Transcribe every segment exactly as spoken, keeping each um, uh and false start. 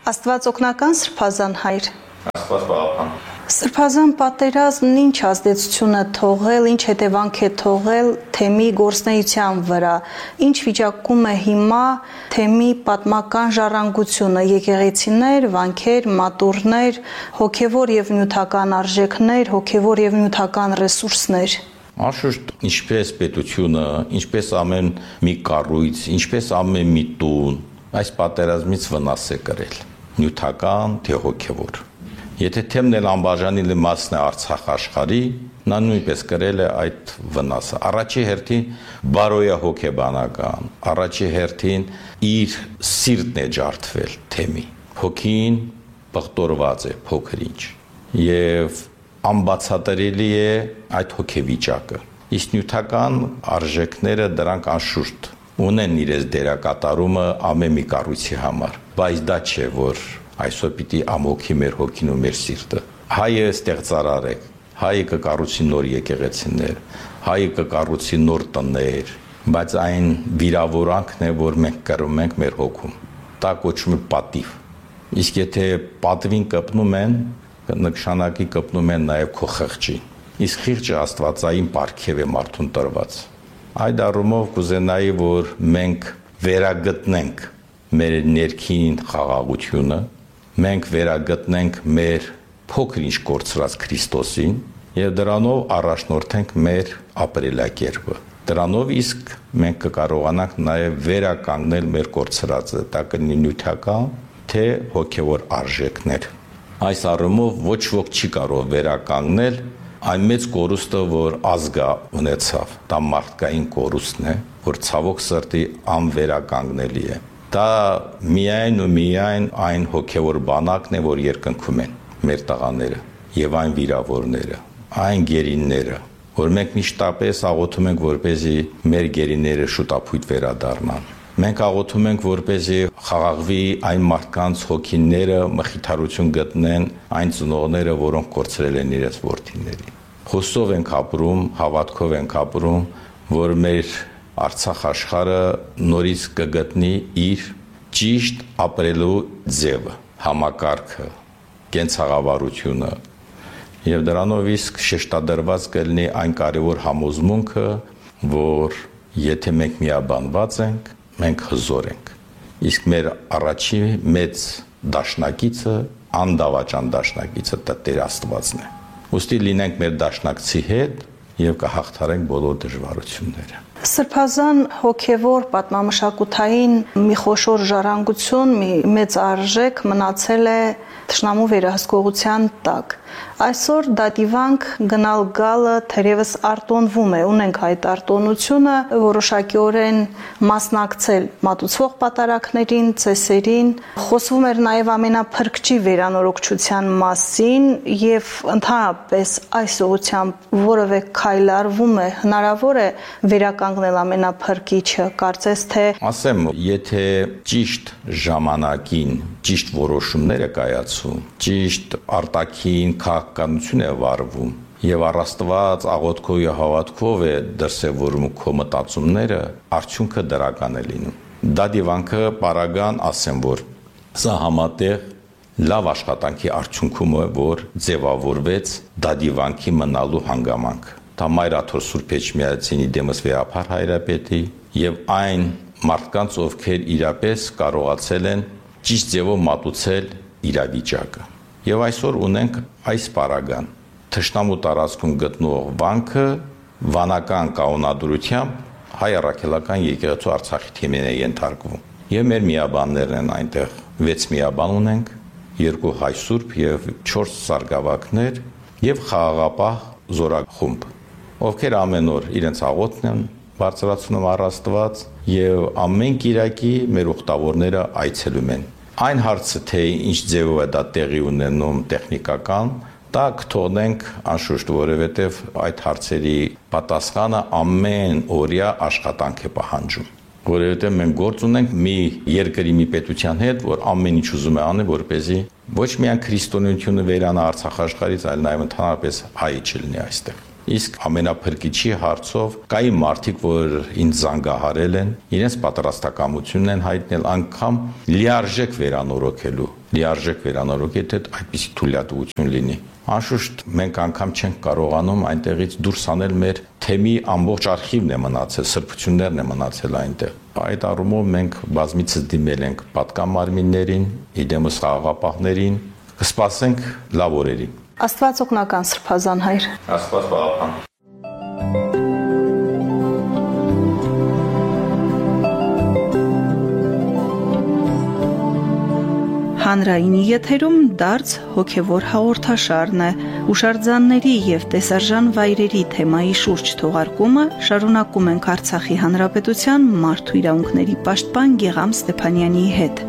Աստված օգնական Սրբազան հայր։ Աստված պահապան։ Սրբազան պատերազմն ինչ ազդեցություն է թողել, ինչ հետևանք է թողել թեմի գործնեության վրա, ինչ վիճակում է հիմա թեմի պատմական ժառանգությունը, եկեղեցիներ, վանքեր, մատուռներ, հոգևոր եւ նյութական արժեքներ, հոգևոր եւ նյութական ռեսուրսներ։ Անշուշտ, ինչպես պետությունը, ինչպես ամեն մի կառույց, ինչպես ամեն մի տուն, այս պատերազմից վնաս է կրել, նյութական, թե հոգևոր։ Եթե թեմն էլ անբաժանելի մասն է Արցախ աշխարհի, նա նույնպես կրել է այդ վնասը։ Առաջի հերթին բարոյա հոգեբանական, առաջի հերթին իր սիրտն է ջարդվել թեմի։ Հոգին բղտորված է փոքր-ինչ եւ անբացատրելի է այդ հոգեվիճակը։ Իսկ նյութական արժեքները դրանք անշուշտ ունեն իրենց դերակատարումը ամեն մի կառույցի համար, բայց դա չէ, որ այսօր պիտի ամոքի մեր հոգին ու մեր սիրտը։ Հայը ստեղծարար է, հայը կկառուցի նոր եկեղեցիներ, հայը կկառուցի նոր տներ, բայց այն վիրավորանքն է, որ մենք կրում ենք մեր հոգում։ Դա կոչվում է պատիվ։ Իսկ եթե պատվին կպնում են, նշանակի կպնում են նաև քո խղճին։ Իսկ խիղճը աստվածային պարգև է մարդուն տրված։ Այդ առումով կուզենայի, որ մենք վերագտնենք մեր ներքին խաղաղությունը, մենք վերագտնենք մեր փոքր-ինչ կորցրած Քրիստոսին եւ դրանով առաջնորդենք մեր ապրելակերպը։ Դրանով իսկ մենք կկարողանանք նաեւ վերականգնել մեր կորցրածը, դա կլինի նյութական, թե հոգեվոր արժեքներ։ Այս առումով ոչ ոք չի կարող վերականգնել այն մեծ կորուստը, որ ազգը ունեցավ, դա մարդկային կորուստն է, որ ցավոք սրտի անվերականգնելի է։ Դա միայն ու միայն այն հոգևոր բանակն է, որ երկնքում են մեր տղաները եւ այն վիրավորները, այն գերինները, որ մենք միշտապես աղոթում ենք, որպեսզի մեր գերիները շուտապույտ վերադառնան։ Մենք աղոթում ենք, որպեսզի խաղաղվի այն մարդկանց հոգիները, մխիթարություն գտնեն այն ծնողները, որոնք կորցրել են իրենց որդիներին։ Խոսով ենք ապրում, հավատքով ենք ապրում, որ մեր Արցախ աշխարհը նորից կգտնի իր ճիշտ ապրելու ձևը, համակարգը, կենցաղավարությունը, եւ դրանով իսկ շեշտադրված կլինի այն կարևոր համոզմունքը, որ եթե մենք միաբանված ենք, մենք հզոր ենք։ Իսկ մեր առաջի մեծ դաշնակիցը, անդավաճան դաշնակիցը Տեր Աստվածն է։ Ուստի լինենք մեր դաշնակցի հետ եւ կհաղթարենք բոլոր դժվարությունները։ Սրբազան հոգևոր պատմամշակութային մի խոշոր ժառանգություն, մի մեծ արժեք մնացել է թշնամու վերահսկողության տակ։ Այսօր դատիվանք գնալ գալը թերևս արտոնվում է, ունենք այդ արտոնությունը, որոշակիորեն մասնակցել մատուցվող պատարակներին, ծեսերին, խոսվում էր նաև ամենափրկչի վերանորոգչության մասին եւ ընդհանրապես այս ուղղությամբ որևէ քայլ արվում է, հնարավոր է վերականգնել ամենափրկիչը, կարծես թե ասեմ, եթե ճիշտ ժամանակին ճիշտ որոշումներ է կայացում, ճիշտ արտաքին քաղաքականություն է վարվում եւ առաստված աղոթքով եւ հավատքով է դրսեւորում քո մտածումները, արդյունքը դրական է լինում։ Դա դիվանքը պարագան ասեմ, որ սա համատեղ լավ աշխատանքի արդյունքում է, որ ձևավորվեց դա դիվանքի մնալու հանգամանք։ Դա Մայրաթոր Սուրբ Էջմիածինի Դեմոս Վեհափար հայրապետի եւ այն մարդկանց, ովքեր իրապես կարողացել են ճիշտ ձևով մատուցել իրավիճակը։ Եվ այսօր ունենք այս պարագան։ Թշնամու տարածքում գտնող վանքը վանական կանոնադրությամբ հայ առաքելական եկեղեցու Արցախի թեմին է ենթարկվում։ Եվ մեր միաբաններն են այնտեղ վեց միաբան ունենք, երկու հայ սուրբ եւ չորս սարգսակներ եւ խաղաղապահ զորախումբ, ովքեր ամեն օր իրենց աղոթն են բարձրացնում առ Աստված եւ ամեն կիրակի մեր ուխտավորները այցելում են։ Այն հարցը, թե ինչ ձևով է դա տեղի ունենում տեխնիկական, դա կթողնենք անշուշտ, որովհետև այդ հարցերի պատասխանը ամեն օրյա աշխատանք է պահանջում։ Որովհետև մենք գործ ունենք մի երկրի մի պետության հետ, որ ամեն ինչ ուզում է անի, որպեսզի ոչ միայն քրիստոնեությունը վերանա Արցախ աշխարհից, այլ նաև ընդհանրապես հայը չլինի այստեղ։ Իսկ ամենափրկիչի հարցով կային մարդիկ, որ ինձ զանգահարել են, իրենց պատրաստակամությունն են հայտնել անգամ լիարժեք վերանորոգելու, լիարժեք վերանորոգ, եթե այդպիսի թույլատվություն լինի։ Անշուշտ մենք անգամ չենք կարողանում այնտեղից դուրս անել մեր թեմի ամբողջ արխիվն է մնացել, սրբություններն է մնացել այնտեղ։ Այդ առումով մենք բազմիցս դիմել ենք պատկան մարմիններին, իդեմս խաղաղապահներին, կսպասենք լավ օրերի։ Աստված օգնական Սրբազան հայր։ Աստված պահապան։ Հանրայինի եթերում դարձ հոգևոր հաղորդաշարն է։ Հուշարձանների եւ տեսարժան վայրերի թեմայի շուրջ թողարկումը շարունակում ենք Արցախի Հանրապետության մարդու իրավունքների պաշտպան Գեգամ Ստեփանյանի հետ։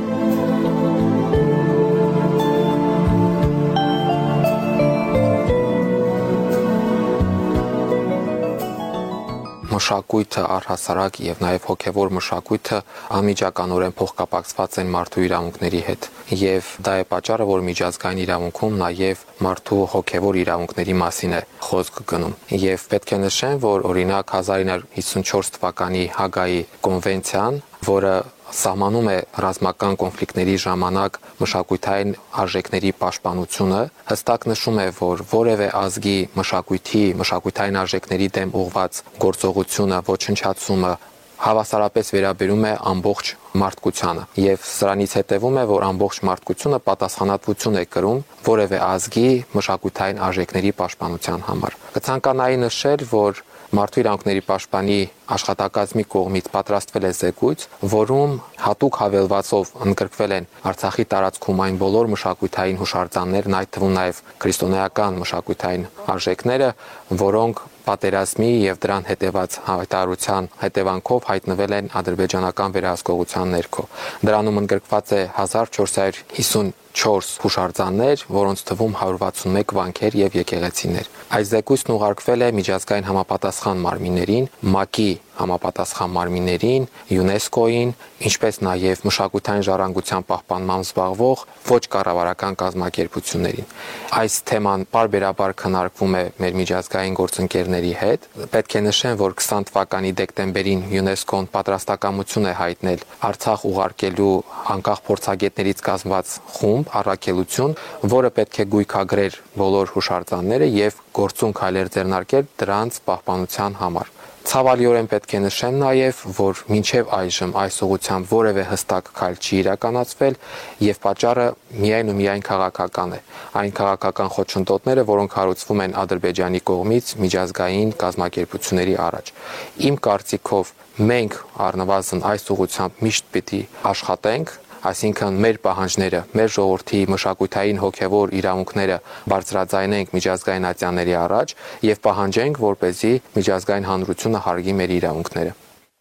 Մշակույթը առհասարակ եւ նաեւ հոգեվոր մշակույթը անմիջականորեն փոխկապակցված են մարդու իրավունքների հետ եւ դա է պատճառը, որ միջազգային իրավունքում նաեւ մարդու հոգեվոր իրավունքների մասին է խոսք գնում եւ պետք է նշեմ, որ օրինակ հազար ինը հարյուր հիսունչորս թվականի Հագայի կոնվենցիան, որը սահմանում է ռազմական կոնֆլիկտների ժամանակ մշակութային արժեքների պաշտպանությունը, հստակ նշում է, որ որևէ ազգի մշակույթի, մշակութային արժեքների դեմ ուղղված գործողությունը, ոչնչացումը հավասարապես վերաբերում է ամբողջ մարդկությանը եւ սրանից հետեւում է, որ ամբողջ մարդկությունը պատասխանատվություն է կրում որևէ ազգի մշակութային արժեքների պաշտպանության համար։ Կցանկանայի նշել, որ Մարդու իրավունքների պաշտպանի աշխատակազմի կողմից պատրաստվել է զեկույց, որում հատուկ հավելվածով ընդգրկվել են Արցախի տարածքում այն բոլոր մշակութային հուշարձաններն, այդ թվում նաև քրիստոնեական մշակութային արժեքները, որոնք պատերազմի եւ դրան հետեւած հայտարարության հետևանքով հայտնվել են ադրբեջանական վերահսկողության ներքո։ Դրանում ընդգրկված է հազար չորս հարյուր հիսունչորս հուշարձաններ, որոնց թվում հարյուր վաթսունմեկ վանքեր եւ եկեղեցիներ։ Այս զեկույցն ուղարկվել է միջազգային համապատասխան մարմիններին, ՄԱԿ-ի համապատասխան մարմիններին, ՅՈՒՆԵՍԿՕ-ին, ինչպես նաև մշակութային ժառանգության պահպանմամբ զբաղվող ոչ կառավարական կազմակերպություններին։ Այս թեման պարբերաբար քննարկվում է մեր միջազգային գործընկերների հետ։ Պետք է նշեմ, որ քսան թվականի դեկտեմբերին ՅՈՒՆԵՍԿՕ-ն պատրաստակամություն է հայտնել Արցախ ուղարկելու անկախ փորձագետներից կազմված խումբ, առաքելություն, որը պետք է գույքագրեր բոլոր հուշարձանները եւ գործուն քայլեր ձեռնարկել դրանց պահպանության համար։ Ցավալիորեն պետք է նշեմ նաև, որ մինչև այժմ այս ուղղությամբ որևէ հստակ քայլ չի իրականացվել եւ պատճառը միայն ու միայն քաղաքական է։ Այն քաղաքական խոչընդոտները, որոնք հարուցվում են Ադրբեջանի կողմից միջազգային կազմակերպությունների առաջ։ Իմ կարծիքով մենք առնվազն այս ուղղությամբ միշտ պիտի աշխատենք, այսինքն մեր պահանջները, մեր ժողովրդի մշակութային հոգևոր իրավունքները բարձրաձայնենք միջազգային ատյանների առաջ եւ պահանջենք, որպեսզի միջազգային հանրությունը հարգի մեր իրավունքները։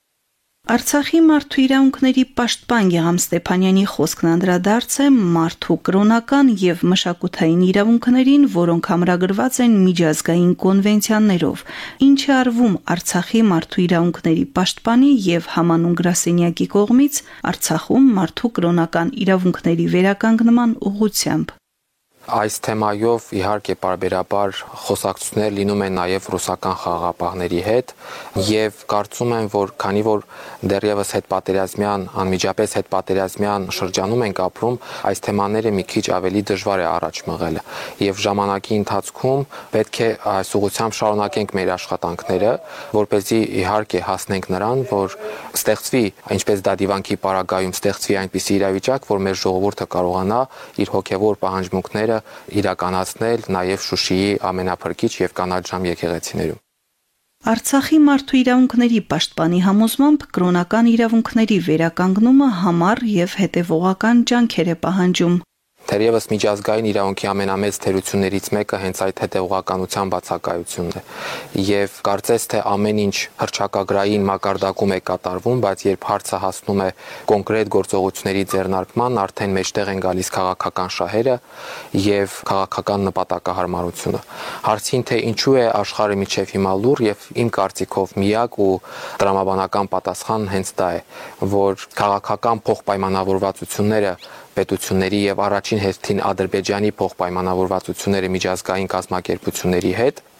Արցախի մարդու իրավունքների պաշտպան Գեգամ Ստեփանյանի խոսքն անդրադարձ է մարդու կրոնական եւ մշակութային իրավունքներին, որոնք համրագրված են միջազգային կոնվենցիաներով, ինչը արվում Արցախի մարդու իրավունքների պաշտպանի եւ համանուն գրասենյակի կողմից Արցախում մարդու կրոնական իրավունքների վերականգնման ուղղությամբ։ Այս թեմայով իհարկե պարբերաբար խոսակցություններ լինում են նաև ռուսական խաղաղապահների հետ եւ կարծում եմ, որ քանի որ դեռևս հետպատերազմյան, անմիջապես հետպատերազմյան շրջանում ենք ապրում, այս թեմաները մի քիչ ավելի դժվար է առաջ մղելը եւ ժամանակի ընթացքում պետք է այս ուղղությամբ շարունակենք մեր աշխատանքները, որպեսզի իհարկե հասնենք նրան, որ ստեղծվի, ինչպես դա դիվանքի պարագայում ստեղծվի այնպիսի իրավիճակ, որ մեր ժողովուրդը կարողանա իր հոգեվոր պահանջմունքները իրականացնել նաև Շուշիի ամենափրկիչ եւ կանաչ ժամ եկեղեցիներում։ Արցախի մարդու իրավունքների պաշտպանի համոզմամբ կրոնական իրավունքների վերականգնումը համառ եւ հետեւողական ջանքեր է պահանջում։ Թերևս միջազգային իրավունքի ամենամեծ թերություններից մեկը հենց այդ հետևողականության բացակայությունն է։ Եվ կարծես թե ամեն ինչ հռչակագրային մակարդակում է կատարվում, բայց երբ հարցը հասնում է կոնկրետ գործողությունների ձեռնարկման, արդեն մեջտեղ են գալիս քաղաքական շահերը եւ քաղաքական նպատակահարմարությունը։ Հարցին թե ինչու է աշխարհը միջև հիմա լուր եւ իմ կարծիքով միակ ու տրամաբանական պատասխանն հենց դա է, որ քաղաքական փոխպայմանավորվածությունները պետությունների եւ առաջին հերթին Ադրբեջանի փոխպայմանավորվածությունները միջազգային կազմակերպությունների հետ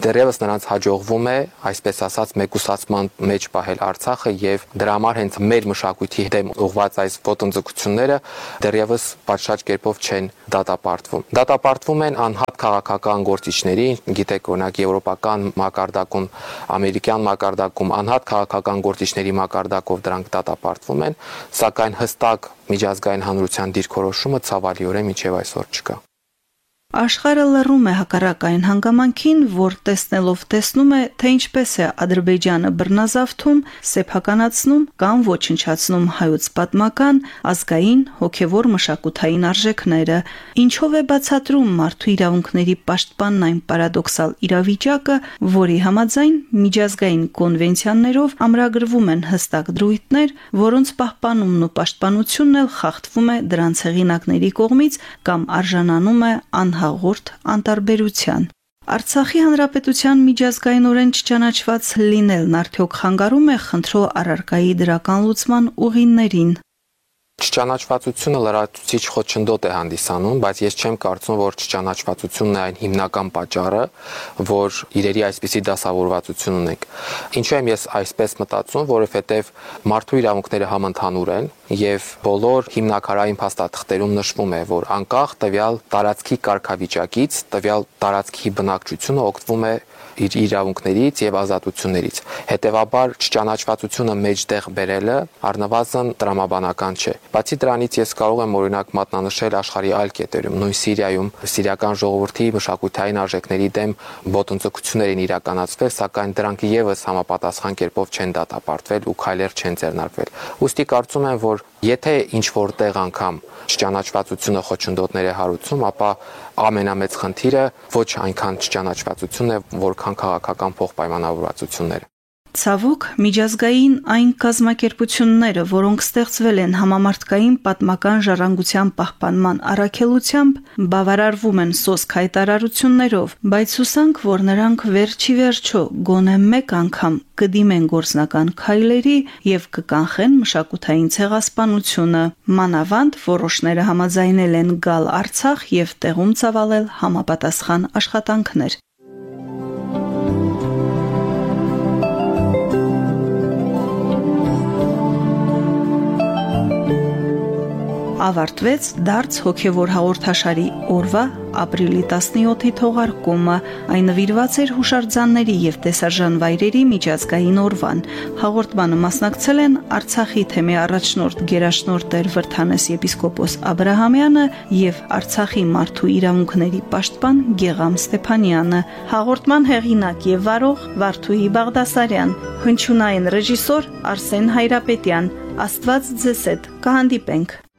դեռևս նրանց հաջողվում է, այսպես ասած, մեկուսացման մեջ պահել Արցախը եւ դրա համար հենց մեր մշակույթի դեմ ուղղված այս ոտնձգությունները դեռևս պատշաճ կերպով չեն դատապարտվում։ Դատապարտվում են անհատ քաղաքական գործիչների, գիտեք, օրինակ եվրոպական մակարդակում, ամերիկյան մակարդակում անհատ քաղաքական գործիչների մակարդակով դրանք դատապարտվում են, սակայն հստակ միջազգային հանրության դիրքորոշումը ցավալիորեն մինչև այսօր չկա։ Աշխարհը լռում է հակառակային հանգամանքին, որ տեսնելով տեսնում է, թե ինչպես է Ադրբեջանը բռնազավթում, սեփականացնում կամ ոչնչացնում հայոց պատմական, ազգային, հոգևոր մշակութային արժեքները, ինչով է բացատրում մարդու իրավունքների պաշտպանն այն պարադոքսալ իրավիճակը, որի համաձայն միջազգային կոնվենցիաներով ամրագրվում են հստակ դրույթներ, որոնց պահպանումն ու պաշտպանությունն էլ խախտվում է դրանց հեղինակների կողմից կամ արժանանում է անհ հաղորդ անտարբերության։ Արցախի հանրապետության միջազգայինորեն չճանաչված լինելն արդյոք խանգարում է խնդրո առարկայի դրական լուծման ուղիներին։ Չճանաչվածությունը լրացուցիչ խոչընդոտ է հանդիսանում, բայց ես չեմ կարծում, որ չճանաչվածությունն է այն հիմնական պատճառը, որ իրերի այսպիսի դասավորվածություն ունենք։ Ինչու եմ ես այսպես մտածում, որովհետև մարդու իրավունքները համընդհանուր են եւ բոլոր հիմնաքարային փաստաթղթերում նշվում է, որ անկախ տվյալ տարածքի կարգավիճակից, տվյալ տարածքի բնակչությունը օգտվում է իր իրավունքներից եւ ազատություններից։ Հետևաբար չճանաչվածությունը մեջտեղ բերելը առնվազն տրամաբանական չէ։ Բացի դրանից ես կարող եմ օրինակ մատնանշել աշխարհի այլ կետերում, նույն Սիրիայում սիրիական ժողովրդի մշակութային արժեքների դեմ ոտնձգություններ են իրականացվել, սակայն դրանք եւս համապատասխան կերպով չեն դատապարտվել ու քայլեր չեն ձեռնարկվել։ Ուստի կարծում եմ, որ եթե ինչ որտեղ անգամ չճանաչվածությունը խոչընդոտներ է հարուցում, ապա ամենամեծ խնդիրը ոչ այնքան չճանաչվածությունն է, որքան քաղաքական փոխպայմանավորվածությունները։ Ցավոք, միջազգային այն կազմակերպությունները, որոնք ստեղծվել են համամարտկային պատմական ժառանգության պահպանման առաքելությամբ, բավարարվում են սոսկ հայտարարություններով, բայց հուսանք, որ նրանք վերջի վերջո գոնե մեկ անգամ կդիմեն գործնական քայլերի եւ կկանխեն մշակութային ցեղասպանությունը։ Մանավանդ որոշները համաձայնել են գալ Արցախ եւ տեղում ծավալել համապատասխան աշխատանքներ։ Ավարտվեց դարձ հոգևոր հաղորդաշարի օրվա ապրիլի տասնյոթի թողարկումը, այն նվիրված էր հուշարձանների եւ տեսարժան վայրերի միջազգային օրվան։ Հաղորդմանը մասնակցել են Արցախի թեմի առաջնորդ գերաշնորհ Տեր Վրդանես եպիսկոպոս Աբրահամյանը եւ Արցախի մարդու իրավունքների պաշտպան Գեգամ Ստեփանյանը, հաղորդման հեղինակ եւ վարող Վարդուհի Բաղդասարյան, հնչյունային ռեժիսոր Արսեն Հայրապետյան։ Աստված ձեզ հետ, կհանդիպենք։